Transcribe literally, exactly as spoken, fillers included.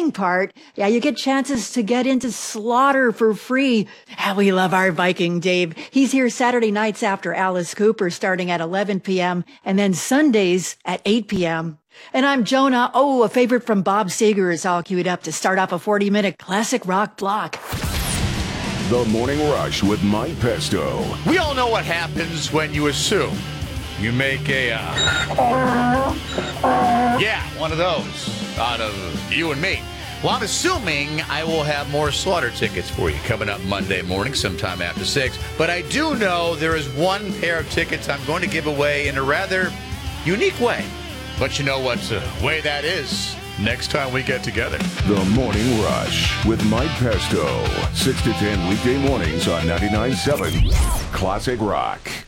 winning part, yeah, you get chances to get into Slaughter for free. How we love our Viking Dave. He's here Saturday nights after Alice Cooper starting at eleven p.m. and then Sundays at eight p.m. And I'm Jonah. Oh, a favorite from Bob Seger is all queued up to start off a forty-minute classic rock block. The Morning Rush with Mike Pesto. We all know what happens when you assume. You make a, uh, yeah, one of those out of you and me. Well, I'm assuming I will have more Slaughter tickets for you coming up Monday morning sometime after six. But I do know there is one pair of tickets I'm going to give away in a rather unique way. But you know what uh, way that is next time we get together. The Morning Rush with Mike Pesto. six to ten weekday mornings on ninety-nine point seven Classic Rock.